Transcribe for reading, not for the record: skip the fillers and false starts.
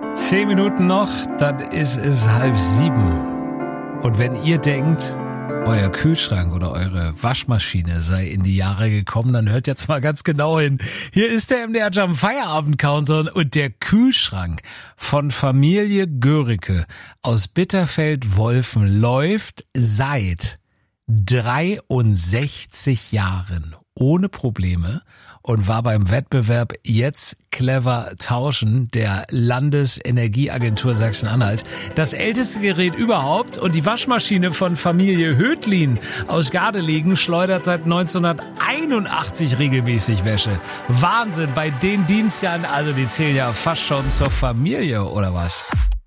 10 Minuten noch, dann ist es 6:30. Und wenn ihr denkt, euer Kühlschrank oder eure Waschmaschine sei in die Jahre gekommen, dann hört jetzt mal ganz genau hin. Hier ist der MDR Jump Feierabend Countdown und der Kühlschrank von Familie Göricke aus Bitterfeld-Wolfen läuft seit 63 Jahren ohne Probleme und war beim Wettbewerb Jetzt clever tauschen der Landesenergieagentur Sachsen-Anhalt das älteste Gerät überhaupt, und die Waschmaschine von Familie Hödlin aus Gardelegen schleudert seit 1981 regelmäßig Wäsche. Wahnsinn, bei den Dienstjahren, also die zählen ja fast schon zur Familie, oder was?